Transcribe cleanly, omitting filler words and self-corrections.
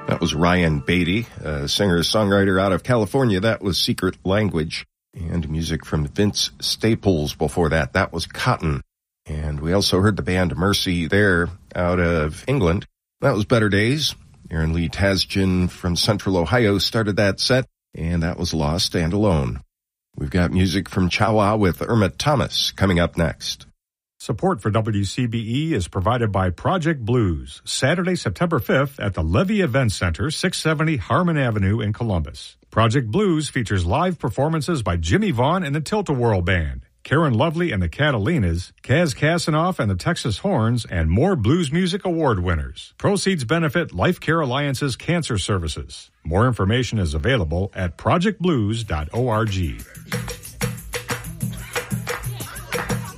That was Ryan Beatty, a singer-songwriter out of California. That was Secret Language. And music from Vince Staples before that. That was Cotton. And we also heard the band Mercy there out of England. That was Better Days. Aaron Lee Tasjan from Central Ohio started that set, and that was Lost and Alone. We've got music from Chawa with Irma Thomas coming up next. Support for WCBE is provided by Project Blues, Saturday, September 5th at the Levy Event Center, 670 Harmon Avenue in Columbus. Project Blues features live performances by Jimmy Vaughn and the Tilt-A-Whirl Band, Karen Lovely and the Catalinas, Kaz Kasanoff and the Texas Horns, and more blues music award winners. Proceeds benefit Life Care Alliance's Cancer Services. More information is available at projectblues.org.